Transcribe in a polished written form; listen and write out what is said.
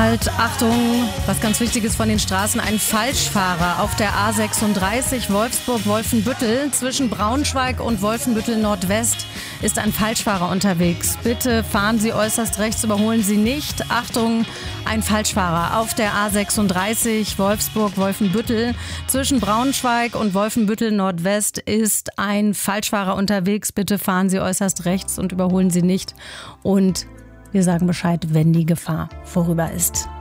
halt, Achtung, was ganz Wichtiges von den Straßen, ein Falschfahrer auf der A36 Wolfsburg-Wolfenbüttel. Zwischen Braunschweig und Wolfenbüttel Nordwest ist ein Falschfahrer unterwegs. Bitte fahren Sie äußerst rechts, überholen Sie nicht. Achtung, ein Falschfahrer auf der A36 Wolfsburg-Wolfenbüttel. Zwischen Braunschweig und Wolfenbüttel Nordwest ist ein Falschfahrer unterwegs. Bitte fahren Sie äußerst rechts und überholen Sie nicht. Und wir sagen Bescheid, wenn die Gefahr vorüber ist.